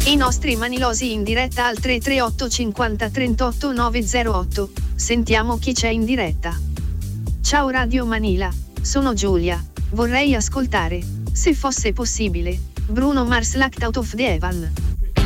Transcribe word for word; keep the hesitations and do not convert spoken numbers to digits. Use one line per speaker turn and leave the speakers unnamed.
I nostri manilosi in diretta al tre tre otto cinquanta trentotto novecentotto. Sentiamo chi c'è in diretta. Ciao Radio Manila, sono Giulia. Vorrei ascoltare, se fosse possibile, Bruno Mars Locked Out of the Heaven.